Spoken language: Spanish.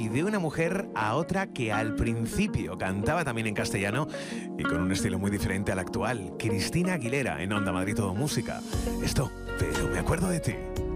y de una mujer a otra que al principio cantaba también en castellano y con un estilo muy diferente al actual. Cristina Aguilera en Onda Madrid Todo Música. Esto, pero me acuerdo de ti.